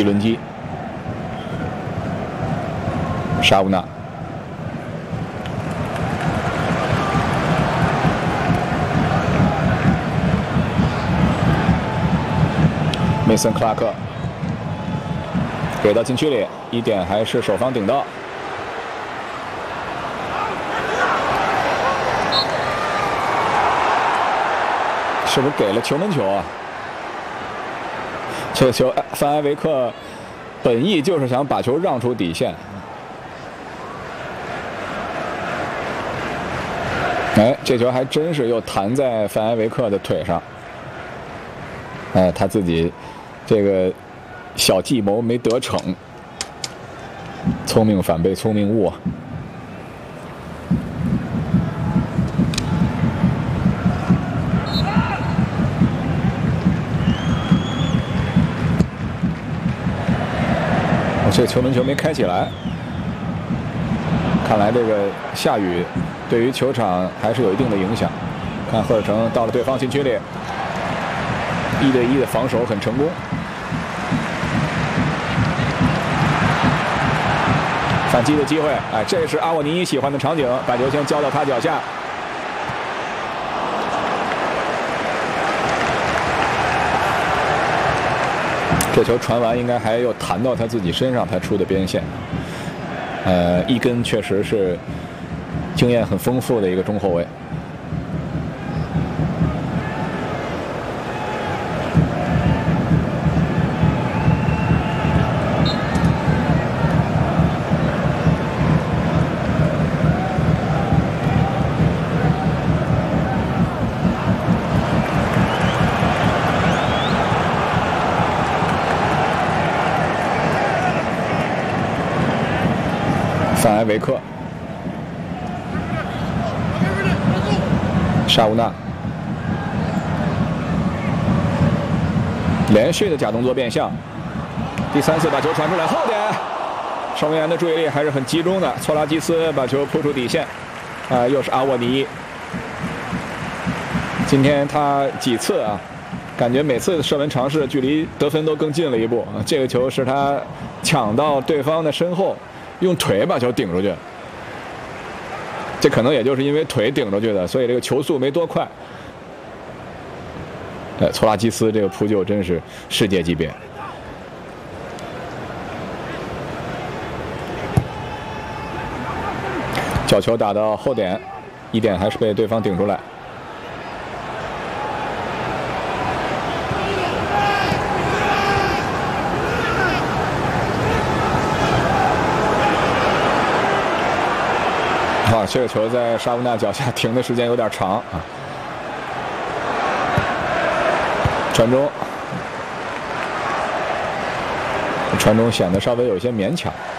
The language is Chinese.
一轮机，沙乌纳。 梅森·克拉克给到禁区里，1点还是首方顶到。是不是给了球门球啊？这个球，范埃维克本意就是想把球让出底线。哎，这球还真是又弹在范埃维克的腿上。哎，他自己。 这个小计谋没得逞，聪明反被聪明误啊！这球门球没开起来，看来这个下雨对于球场还是有一定的影响。看赫尔城到了对方禁区里，1对1的防守很成功。 反击的机会，哎，这是阿沃尼喜欢的场景，把球先交到他脚下。这球传完应该还有弹到他自己身上才出的边线。伊根确实是经验很丰富的一个中后卫。 范埃维克、沙乌纳连续的假动作变向，第3次把球传出来，后点，守门员的注意力还是很集中的。措拉基斯把球扑出底线，又是阿沃尼。今天他几次啊，感觉每次射门尝试距离得分都更近了一步。这个球是他抢到对方的身后。 用腿把球顶出去，这可能也就是因为腿顶出去的，所以这个球速没多快。措拉基斯这个扑救真是世界级别。角球打到后点，1点还是被对方顶出来。 啊，这个球在沙乌纳脚下停的时间有点长啊！传中显得稍微有些勉强。